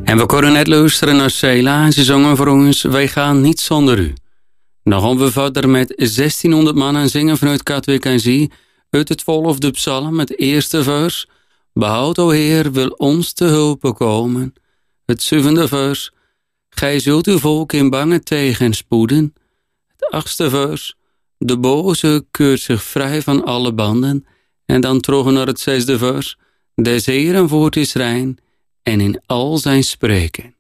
En we kunnen net luisteren naar Sheila en ze zongen voor ons Wij gaan niet zonder u. Dan gaan we verder met 1600 mannen zingen vanuit Katwijk en Zie uit het 12e psalm, het eerste vers. Behoud, o Heer, wil ons te hulp komen. Het 7e vers. Gij zult uw volk in bange tegenspoeden. Het 8e vers. De boze keurt zich vrij van alle banden. En dan terug naar het 6e vers. Des Heeren woord is rein en in al zijn spreken.